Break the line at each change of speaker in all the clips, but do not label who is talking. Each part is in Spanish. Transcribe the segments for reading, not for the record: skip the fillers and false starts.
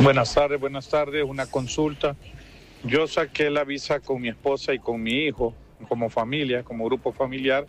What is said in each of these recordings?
Buenas tardes, una consulta. Yo saqué la visa con mi esposa y con mi hijo, como familia, como grupo familiar,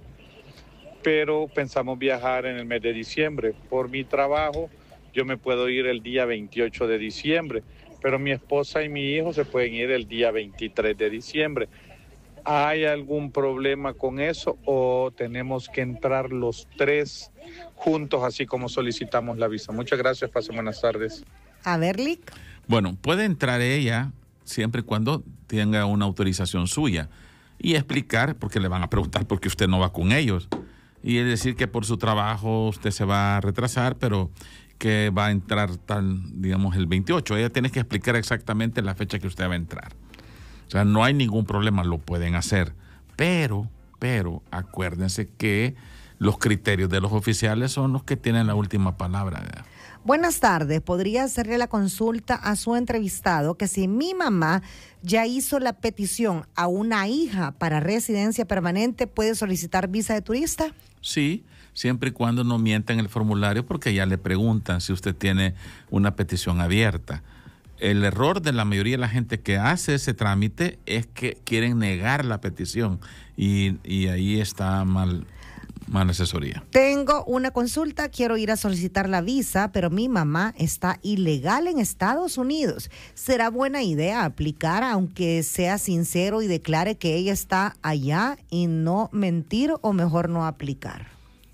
pero pensamos viajar en el mes de diciembre. Por mi trabajo, yo me puedo ir el día 28 de diciembre, pero mi esposa y mi hijo se pueden ir el día 23 de diciembre. ¿Hay algún problema con eso o tenemos que entrar los tres juntos así como solicitamos la visa? Muchas gracias, pasen buenas tardes.
A ver, Lick.
Bueno, puede entrar ella siempre y cuando tenga una autorización suya y explicar, porque le van a preguntar por qué usted no va con ellos. Y es decir que por su trabajo usted se va a retrasar, pero que va a entrar digamos, el 28. Ella tiene que explicar exactamente la fecha que usted va a entrar. O sea, no hay ningún problema, lo pueden hacer. Pero acuérdense que los criterios de los oficiales son los que tienen la última palabra, ¿verdad?
Buenas tardes. ¿Podría hacerle la consulta a su entrevistado que si mi mamá ya hizo la petición a una hija para residencia permanente, puede solicitar visa de turista?
Sí, siempre y cuando no mienta en el formulario, porque ya le preguntan si usted tiene una petición abierta. El error de la mayoría de la gente que hace ese trámite es que quieren negar la petición y ahí está mal asesoría.
Tengo una consulta, quiero ir a solicitar la visa, pero mi mamá está ilegal en Estados Unidos. ¿Será buena idea aplicar aunque sea sincero y declare que ella está allá y no mentir, o mejor no aplicar?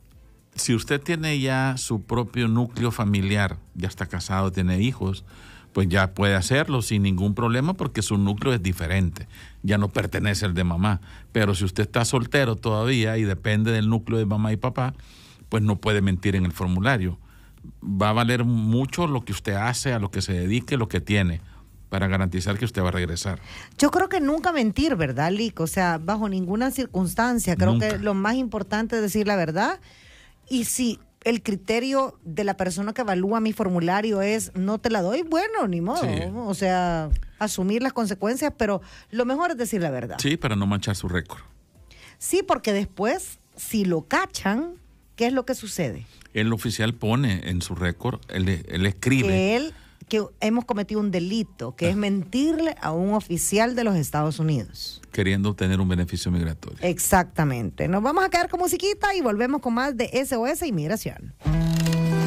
Si usted tiene ya su propio núcleo familiar, ya está casado, tiene hijos, pues ya puede hacerlo sin ningún problema porque su núcleo es diferente, ya no pertenece al de mamá. Pero si usted está soltero todavía y depende del núcleo de mamá y papá, pues no puede mentir en el formulario. Va a valer mucho lo que usted hace, a lo que se dedique, lo que tiene, para garantizar que usted va a regresar.
Yo creo que nunca mentir, ¿verdad, Lick? O sea, bajo ninguna circunstancia. Creo
Nunca.
que lo más importante es decir la verdad. Y si el criterio de la persona que evalúa mi formulario es no te la doy, bueno, ni modo.
Sí.
O sea, asumir las consecuencias, pero lo mejor es decir la verdad.
Sí, para no manchar su récord.
Sí, porque después, si lo cachan, ¿qué es lo que sucede?
El oficial pone en su récord, él escribe.
Que hemos cometido un delito, que es mentirle a un oficial de los Estados Unidos.
Queriendo obtener un beneficio migratorio.
Exactamente. Nos vamos a quedar con musiquita y volvemos con más de SOS Inmigración.